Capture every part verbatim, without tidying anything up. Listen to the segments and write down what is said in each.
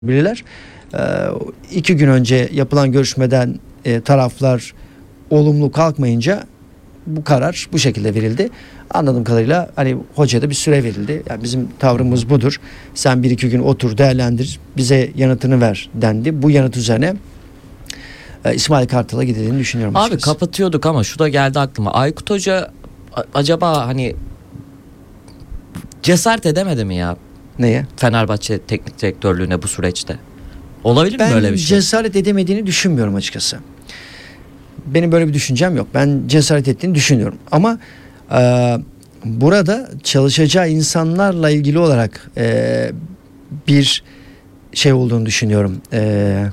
bilirler. Ee, iki gün önce yapılan görüşmeden e, taraflar olumlu kalkmayınca bu karar bu şekilde verildi. Anladığım kadarıyla hani hocaya da bir süre verildi. Yani bizim tavrımız budur. Sen bir iki gün otur, değerlendir, bize yanıtını ver dendi. Bu yanıt üzerine e, İsmail Kartal'a gidildiğini düşünüyorum. Abi açıkçası. kapatıyorduk ama şu da geldi aklıma. Aykut Hoca a- acaba hani cesaret edemedi mi ya Neye? Fenerbahçe teknik direktörlüğüne bu süreçte? Olabilir Ben mi böyle bir şey? cesaret edemediğini düşünmüyorum açıkçası. Benim böyle bir düşüncem yok. Ben cesaret ettiğini düşünüyorum. Ama e, burada çalışacağı insanlarla ilgili olarak e, bir şey olduğunu düşünüyorum. E,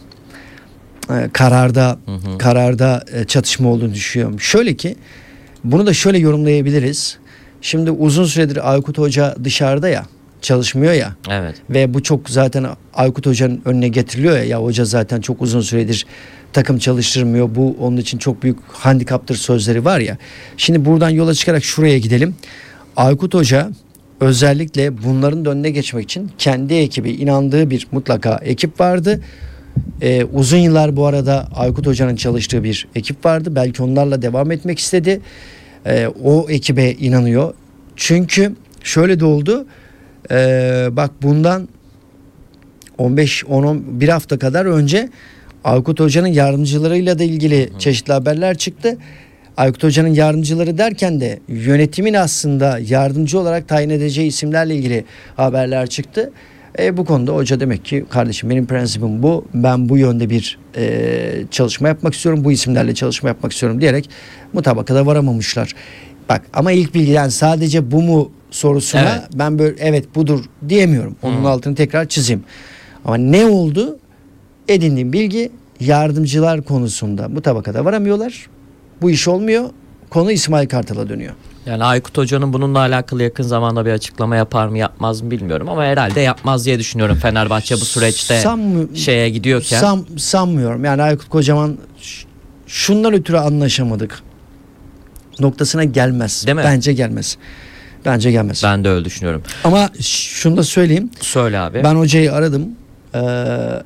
e, kararda Hı hı. kararda e, çatışma olduğunu düşünüyorum. Şöyle ki bunu da şöyle yorumlayabiliriz. Şimdi uzun süredir Aykut Hoca dışarıda ya, çalışmıyor ya. Evet. Ve bu çok zaten Aykut Hoca'nın önüne getiriliyor ya. Ya hoca zaten çok uzun süredir takım çalıştırmıyor. Bu onun için çok büyük handikaptır sözleri var ya. Şimdi buradan yola çıkarak şuraya gidelim. Aykut Hoca özellikle bunların da önüne geçmek için kendi ekibi, inandığı bir mutlaka ekip vardı. Ee, uzun yıllar bu arada Aykut Hoca'nın çalıştığı bir ekip vardı. Belki onlarla devam etmek istedi. Ee, o ekibe inanıyor. Çünkü şöyle de oldu. Ee, bak bundan on beş on bir hafta kadar önce Aykut Hoca'nın yardımcılarıyla da ilgili Hı. çeşitli haberler çıktı. Aykut Hoca'nın yardımcıları derken de yönetimin aslında yardımcı olarak tayin edeceği isimlerle ilgili haberler çıktı. E, bu konuda hoca demek ki kardeşim benim prensibim bu. Ben bu yönde bir e, çalışma yapmak istiyorum. Bu isimlerle çalışma yapmak istiyorum diyerek mutabakata varamamışlar. Bak ama ilk bilgiden sadece bu mu sorusuna Evet. ben böyle evet budur diyemiyorum. Onun Hmm. altını tekrar çizeyim. Ama ne oldu? Edindiğim bilgi yardımcılar konusunda mutabakata varamıyorlar. Bu iş olmuyor. Konu İsmail Kartal'a dönüyor. Yani Aykut Hoca'nın bununla alakalı yakın zamanda bir açıklama yapar mı yapmaz mı bilmiyorum ama herhalde yapmaz diye düşünüyorum. Fenerbahçe bu süreçte Sanmı- şeye gidiyorken. San, sanmıyorum. Yani Aykut Kocaman ş- şundan ötürü anlaşamadık noktasına gelmez. Değil mi? Bence gelmez. Bence gelmez. Ben de öyle düşünüyorum. Ama şunu da söyleyeyim. Söyle abi. Ben hocayı aradım. Ee,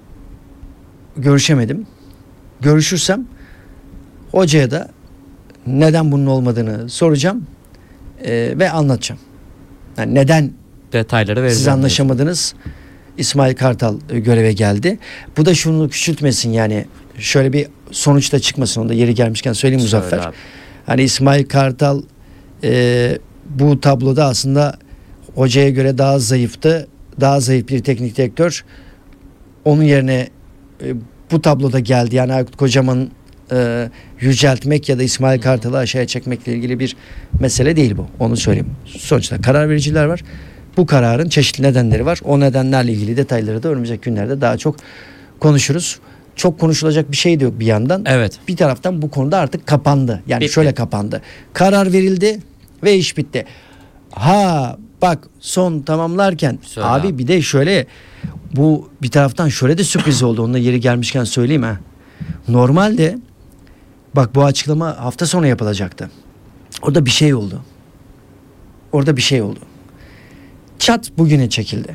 görüşemedim. Görüşürsem hocaya da neden bunun olmadığını soracağım ee, ve anlatacağım. Yani neden Detayları vereceğim. siz anlaşamadınız? İsmail Kartal e, göreve geldi. Bu da şunu küçültmesin yani. Şöyle bir sonuçta çıkmasın. Onu da yeri gelmişken söyleyeyim Söyle Muzaffer. abi. Hani İsmail Kartal e, bu tabloda aslında hocaya göre daha zayıftı. Daha zayıf bir teknik direktör. Onun yerine e, bu tabloda geldi. Yani Aykut Kocaman'ı e, yüceltmek ya da İsmail Kartal'ı aşağıya çekmekle ilgili bir mesele değil bu. Onu söyleyeyim. Sonuçta karar vericiler var. Bu kararın çeşitli nedenleri var. O nedenlerle ilgili detayları da önümüzdeki günlerde daha çok konuşuruz. Çok konuşulacak bir şey de yok bir yandan. Evet. Bir taraftan bu konuda artık kapandı. Yani Bitti. şöyle kapandı. Karar verildi ve iş bitti. Ha bak son tamamlarken Söyle abi, abi. bir de şöyle bu bir taraftan şöyle de sürpriz oldu. Onunla yeri gelmişken söyleyeyim ha. Normalde bak bu açıklama hafta sonu yapılacaktı. Orada bir şey oldu. Orada bir şey oldu. Çat bugüne çekildi.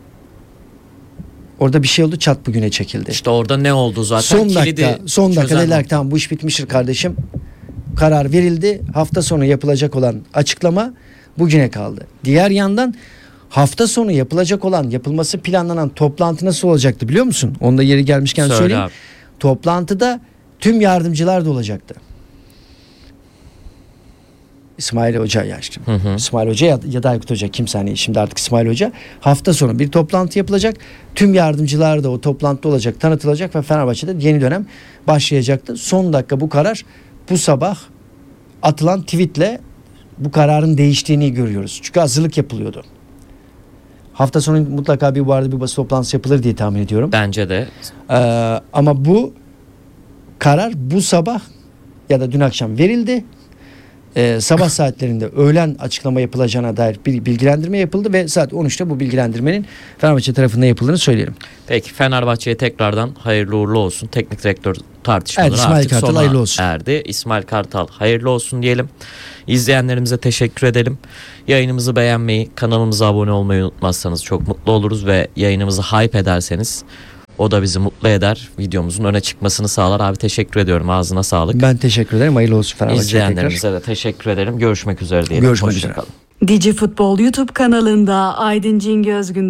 Orada bir şey oldu, çat bugüne çekildi. İşte orada ne oldu zaten? son dakika, Kilidi son dakika çözen dediler nokta. tamam bu iş bitmiştir kardeşim. Karar verildi. Hafta sonu yapılacak olan açıklama bugüne kaldı. Diğer yandan hafta sonu yapılacak olan, yapılması planlanan toplantı nasıl olacaktı biliyor musun? Onu da yeri gelmişken Söyle söyleyeyim. abi. Toplantıda tüm yardımcılar da olacaktı. İsmail Hoca ya işte. Hı hı. İsmail Hoca ya, ya da Aykut Hoca kimse hani şimdi artık İsmail Hoca. Hafta sonu bir toplantı yapılacak. Tüm yardımcılar da o toplantıda olacak, tanıtılacak ve Fenerbahçe'de yeni dönem başlayacaktı. Son dakika bu karar bu sabah atılan tweetle bu kararın değiştiğini görüyoruz. Çünkü hazırlık yapılıyordu. Hafta sonu mutlaka bir bu arada bir basın toplantısı yapılır diye tahmin ediyorum. Bence de. Ee, ama bu karar bu sabah ya da dün akşam verildi. Ee, sabah saatlerinde öğlen açıklama yapılacağına dair bir bilgilendirme yapıldı ve saat on üçte bu bilgilendirmenin Fenerbahçe tarafından yapıldığını söyleyelim. Peki Fenerbahçe'ye tekrardan hayırlı uğurlu olsun. Teknik direktör tartışmaları Evet, İsmail artık Kartal sona hayırlı olsun. erdi. İsmail Kartal hayırlı olsun diyelim. İzleyenlerimize teşekkür edelim. Yayınımızı beğenmeyi, kanalımıza abone olmayı unutmazsanız çok mutlu oluruz ve yayınımızı hype ederseniz O da bizi mutlu eder. Videomuzun öne çıkmasını sağlar. Abi teşekkür ediyorum. Ağzına sağlık. Ben teşekkür ederim. Hayırlı olsun Fenerbahçe'ye tekrar. İzleyenlerimize de teşekkür ederim. Görüşmek üzere diyelim. Görüşmek Hoşça üzere. kalın. Digi Futbol YouTube kanalında Aydın Cingöz